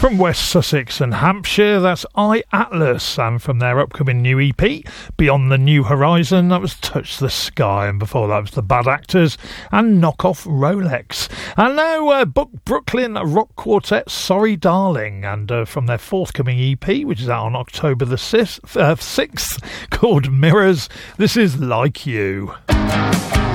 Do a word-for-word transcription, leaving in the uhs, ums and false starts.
From West Sussex and Hampshire, that's I Atlas, and from their upcoming new E P, Beyond the New Horizon, that was Touch the Sky, and before that was The Bad Actors and Knock Off Rolex. And now uh, Brooklyn rock quartet Sorry Darling, and uh, from their forthcoming E P, which is out on October the sixth, uh, sixth, called Mirrors, this is Like You.